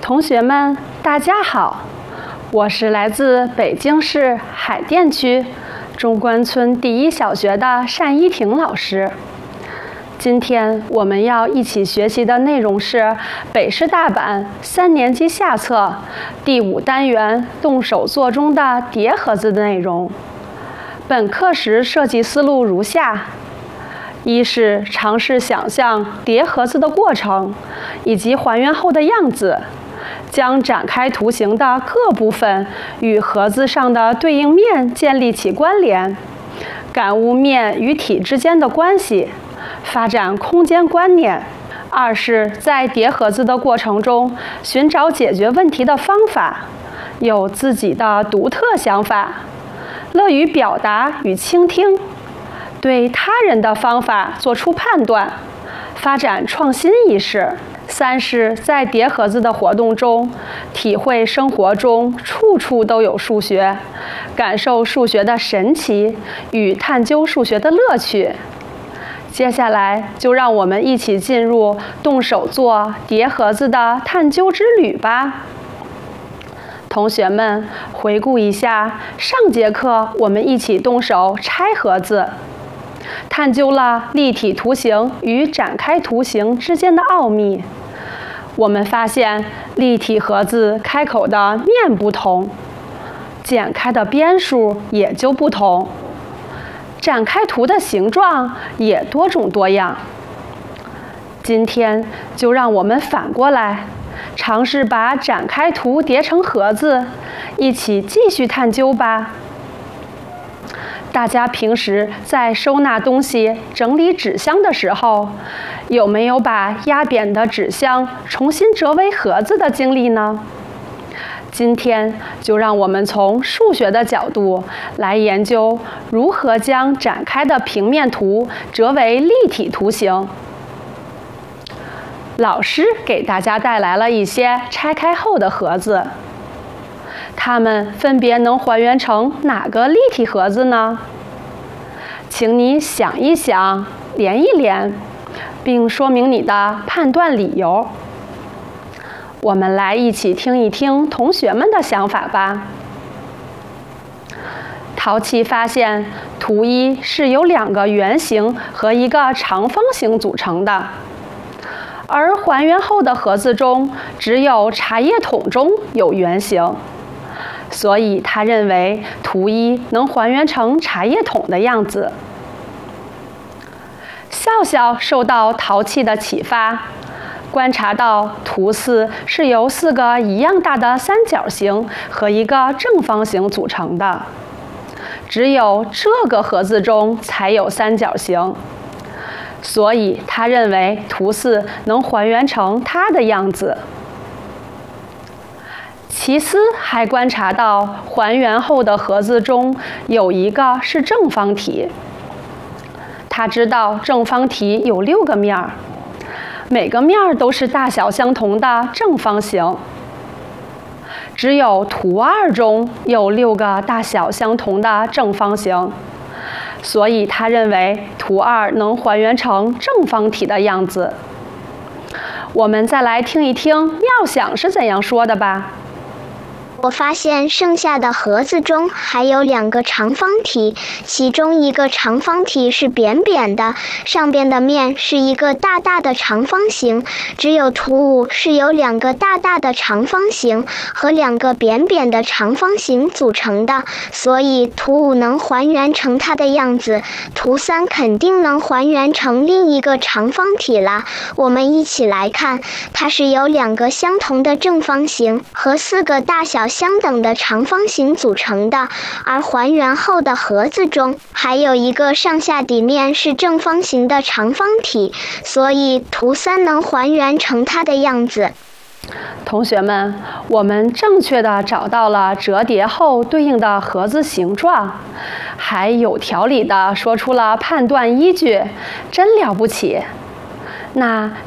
同学们，大家好，我是来自北京市海淀区中关村第一小学的单依婷老师。今天我们要一起学习的内容是北师大版3年级下册第5单元动手做中的叠盒子的内容。本课时设计思路如下：一是尝试想象叠盒子的过程以及还原后的样子，将展开图形的各部分与盒子上的对应面建立起关联，感悟面与体之间的关系，发展空间观念。二是在叠盒子的过程中寻找解决问题的方法，有自己的独特想法，乐于表达与倾听，对他人的方法做出判断，发展创新意识。三是在叠盒子的活动中，体会生活中处处都有数学，感受数学的神奇与探究数学的乐趣。接下来就让我们一起进入动手做叠盒子的探究之旅吧。同学们，回顾一下上节课我们一起动手拆盒子，探究了立体图形与展开图形之间的奥秘。我们发现立体盒子开口的面不同，剪开的边数也就不同，展开图的形状也多种多样。今天就让我们反过来，尝试把展开图叠成盒子，一起继续探究吧。大家平时在收纳东西、整理纸箱的时候，有没有把压扁的纸箱重新折为盒子的经历呢？今天就让我们从数学的角度来研究如何将展开的平面图折为立体图形。老师给大家带来了一些拆开后的盒子，它们分别能还原成哪个立体盒子呢？请你想一想，连一连，并说明你的判断理由。我们来一起听一听同学们的想法吧。陶器发现，图1是由2个圆形和1个长方形组成的，而还原后的盒子中只有茶叶桶中有圆形，所以他认为图1能还原成茶叶桶的样子。笑笑受到陶器的启发，观察到图4是由4个一样大的三角形和1个正方形组成的，只有这个盒子中才有三角形，所以他认为图4能还原成它的样子。齐斯还观察到还原后的盒子中有1个是正方体，他知道正方体有6个面儿，每个面儿都是大小相同的正方形，只有图2中有6个大小相同的正方形，所以他认为图2能还原成正方体的样子。我们再来听一听妙想是怎样说的吧。 我发现剩下的盒子中还有2个长方体，其中1个长方体是扁扁的，上边的面是1个大大的长方形，只有图5是由2个大大的长方形和2个扁扁的长方形组成的，所以图5能还原成它的样子，图3肯定能还原成另一个长方体了。我们一起来看，它是由2个相同的正方形和4个大小相等的长方形组成的，而还原后的盒子中还有1个上下底面是正方形的长方体，所以图3能还原成它的样子。 同学们，我们正确地找到了折叠后对应的盒子形状，还有条理地说出了判断依据，真了不起。那